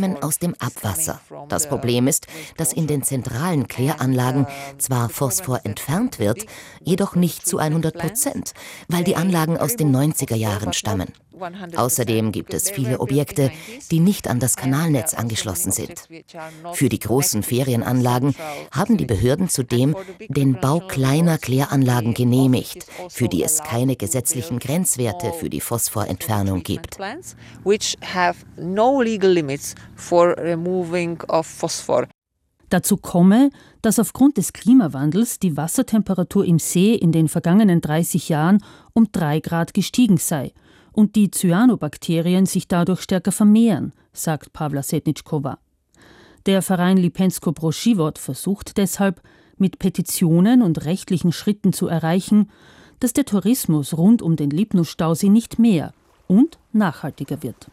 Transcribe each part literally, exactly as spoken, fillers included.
stammen aus dem Abwasser. Das Problem ist, dass in den zentralen Kläranlagen zwar Phosphor entfernt wird, jedoch nicht zu hundert Prozent, weil die Anlagen aus den neunziger Jahren stammen. Außerdem gibt es viele Objekte, die nicht an das Kanalnetz angeschlossen sind. Für die großen Ferienanlagen haben die Behörden zudem den Bau kleiner Kläranlagen genehmigt, für die es keine gesetzlichen Grenzwerte für die Phosphorentfernung gibt. Dazu komme, dass aufgrund des Klimawandels die Wassertemperatur im See in den vergangenen dreißig Jahren um drei Grad gestiegen sei und die Cyanobakterien sich dadurch stärker vermehren, sagt Pawla Setničková. Der Verein Lipensko-Pro-Život versucht deshalb, mit Petitionen und rechtlichen Schritten zu erreichen, dass der Tourismus rund um den Lipno-Stausee nicht mehr und nachhaltiger wird.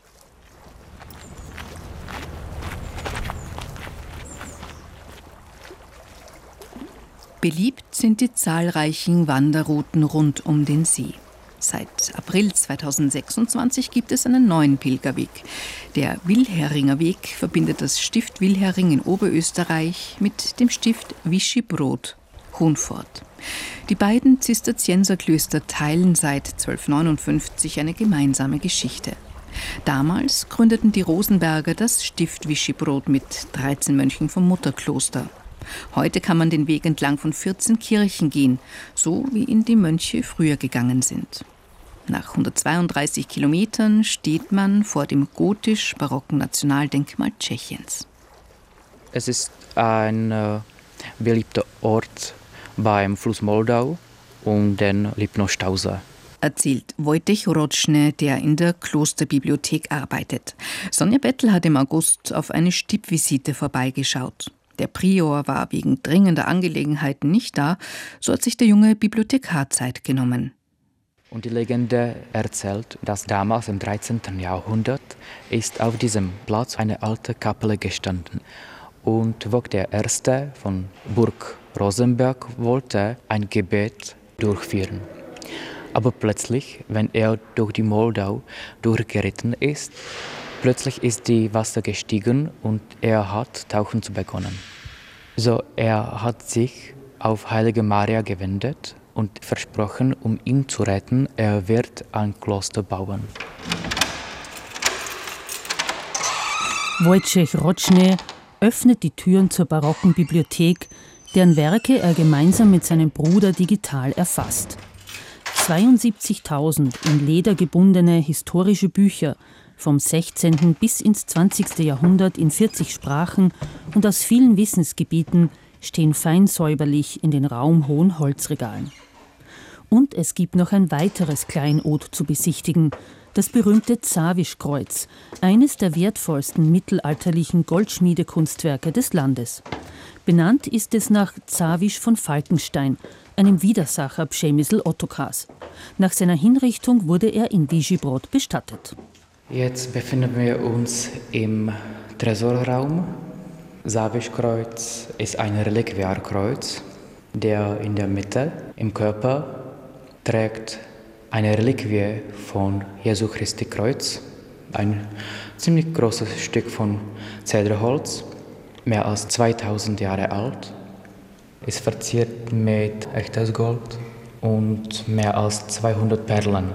Beliebt sind die zahlreichen Wanderrouten rund um den See. Seit April zweitausendsechsundzwanzig gibt es einen neuen Pilgerweg. Der Wilheringer Weg verbindet das Stift Wilhering in Oberösterreich mit dem Stift Vyšší-Brod, Hohnfort. Die beiden Zisterzienserklöster teilen seit zwölfhundertneunundfünfzig eine gemeinsame Geschichte. Damals gründeten die Rosenberger das Stift Vyšší-Brod mit dreizehn Mönchen vom Mutterkloster. Heute kann man den Weg entlang von vierzehn Kirchen gehen, so wie ihn die Mönche früher gegangen sind. Nach hundertzweiunddreißig Kilometern steht man vor dem gotisch-barocken Nationaldenkmal Tschechiens. Es ist ein äh, beliebter Ort beim Fluss Moldau und den Lipno-Stausee, erzählt Wojtek Roczny, der in der Klosterbibliothek arbeitet. Sonja Bettel hat im August auf eine Stippvisite vorbeigeschaut. Der Prior war wegen dringender Angelegenheiten nicht da, so hat sich der junge Bibliothekar Zeit genommen. Und die Legende erzählt, dass damals im dreizehnten Jahrhundert ist auf diesem Platz eine alte Kapelle gestanden. Und Vogt der Erste von Burg Rosenberg wollte ein Gebet durchführen. Aber plötzlich, wenn er durch die Moldau durchgeritten ist, plötzlich ist die Wasser gestiegen und er hat tauchen zu begonnen. So, er hat sich auf Heilige Maria gewendet und versprochen, um ihn zu retten, er wird ein Kloster bauen. Wojciech Roczny öffnet die Türen zur barocken Bibliothek, deren Werke er gemeinsam mit seinem Bruder digital erfasst. zweiundsiebzigtausend in Leder gebundene historische Bücher vom sechzehnten bis ins zwanzigste Jahrhundert in vierzig Sprachen und aus vielen Wissensgebieten stehen fein säuberlich in den raumhohen Holzregalen. Und es gibt noch ein weiteres Kleinod zu besichtigen, das berühmte Závischkreuz, eines der wertvollsten mittelalterlichen Goldschmiedekunstwerke des Landes. Benannt ist es nach Závisch von Falkenstein, einem Widersacher Przemysl Ottokars. Nach seiner Hinrichtung wurde er in Vyšší-Brod bestattet. Jetzt befinden wir uns im Tresorraum. Závischkreuz ist ein Reliquiarkreuz, der in der Mitte im Körper trägt eine Reliquie von Jesu Christi Kreuz, ein ziemlich großes Stück von Zederholz, mehr als zweitausend Jahre alt, ist verziert mit echtes Gold und mehr als zweihundert Perlen.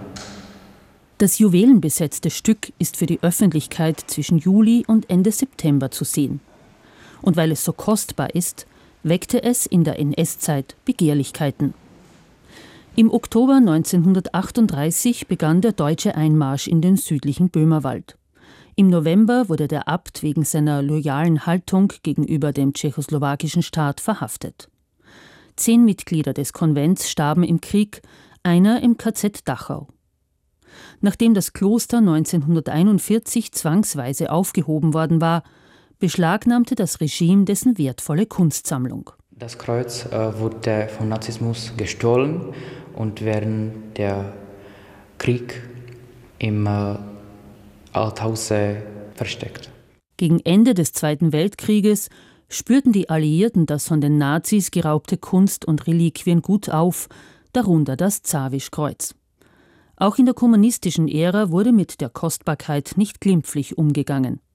Das juwelenbesetzte Stück ist für die Öffentlichkeit zwischen Juli und Ende September zu sehen. Und weil es so kostbar ist, weckte es in der N S-Zeit Begehrlichkeiten. Im Oktober neunzehnhundertachtunddreißig begann der deutsche Einmarsch in den südlichen Böhmerwald. Im November wurde der Abt wegen seiner loyalen Haltung gegenüber dem tschechoslowakischen Staat verhaftet. Zehn Mitglieder des Konvents starben im Krieg, einer im K Z Dachau. Nachdem das Kloster neunzehnhunderteinundvierzig zwangsweise aufgehoben worden war, beschlagnahmte das Regime dessen wertvolle Kunstsammlung. Das Kreuz äh, wurde vom Nazismus gestohlen und während der Krieg im äh, Althause versteckt. Gegen Ende des Zweiten Weltkrieges spürten die Alliierten das von den Nazis geraubte Kunst und Reliquien gut auf, darunter das Závischkreuz. Auch in der kommunistischen Ära wurde mit der Kostbarkeit nicht glimpflich umgegangen.